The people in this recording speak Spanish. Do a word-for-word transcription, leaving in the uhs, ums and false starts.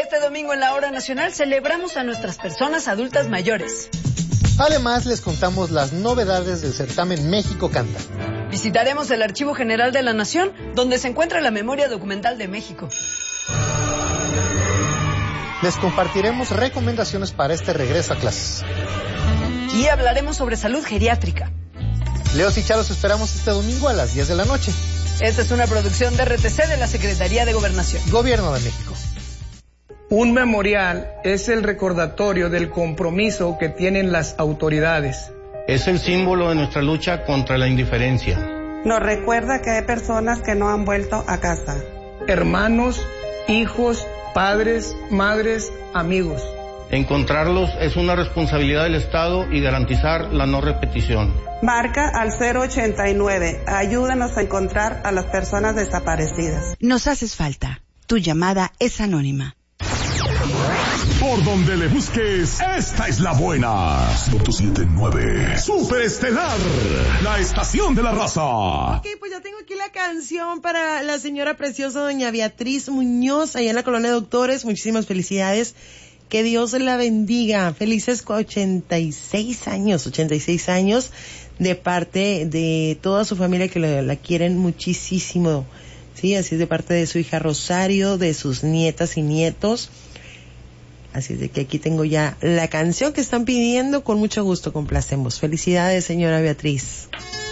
Este domingo en la Hora Nacional celebramos a nuestras personas adultas mayores. Además, les contamos las novedades del certamen México Canta. Visitaremos el Archivo General de la Nación, donde se encuentra la memoria documental de México. Les compartiremos recomendaciones para este regreso a clases. Y hablaremos sobre salud geriátrica. Leos y Charos esperamos este domingo a las diez de la noche. Esta es una producción de R T C de la Secretaría de Gobernación. Gobierno de México. Un memorial es el recordatorio del compromiso que tienen las autoridades. Es el símbolo de nuestra lucha contra la indiferencia. Nos recuerda que hay personas que no han vuelto a casa. Hermanos, hijos, padres, madres, amigos. Encontrarlos es una responsabilidad del Estado y garantizar la no repetición. Marca al cero ochenta y nueve. Ayúdanos a encontrar a las personas desaparecidas. Nos haces falta. Tu llamada es anónima. Por donde le busques, esta es la buena. ciento siete punto nueve. Superestelar, la estación de la raza. Ok, pues ya tengo aquí la canción para la señora preciosa doña Beatriz Muñoz, allá en la Colonia de Doctores. Muchísimas felicidades. Que Dios la bendiga. Felices ochenta y seis años, ochenta y seis años de parte de toda su familia que la, la quieren muchísimo. Sí, así es de parte de su hija Rosario, de sus nietas y nietos. Así es de que aquí tengo ya la canción que están pidiendo. Con mucho gusto complacemos. Felicidades, señora Beatriz.